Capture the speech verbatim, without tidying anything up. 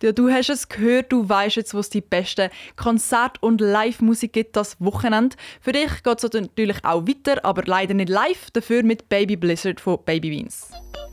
Ja, du hast es gehört, du weißt jetzt, wo es die besten Konzerte und Live-Musik gibt das Wochenende. Für dich geht es natürlich auch weiter, aber leider nicht live, dafür mit Baby Blizzard von Baby Beans.